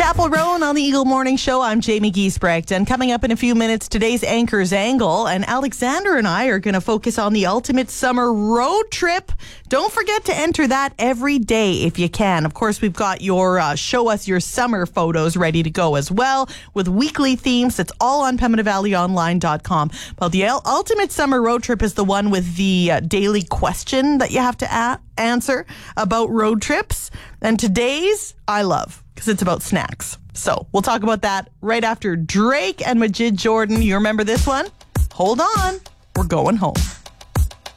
Chapel Roan on the Eagle Morning Show. I'm Jamie Giesbrecht, and coming up in a few minutes, today's Anchor's Angle, and Alexander and I are going to focus on the ultimate summer road trip. Don't forget to enter that every day if you can. Of course, we've got your show us your summer photos ready to go as well with weekly themes. It's all on PembinaValleyOnline.com. Well, the ultimate summer road trip is the one with the daily question that you have to answer about road trips. And today's I love, because it's about snacks. So we'll talk about that right after Drake and Majid Jordan. You remember this one? Hold on. We're going home.